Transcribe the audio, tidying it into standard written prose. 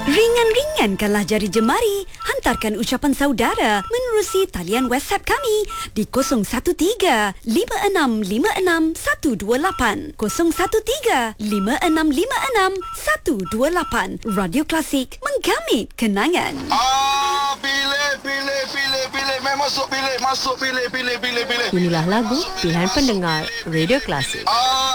Ringan-ringankanlah jari jemari. Hantarkan ucapan saudara menerusi talian WhatsApp kami di 013-5656-128. 013-5656-128. Radio Klasik, menggamit kenangan. Pilih. Masuk pilih. Inilah lagu pilihan pendengar Radio Klasik.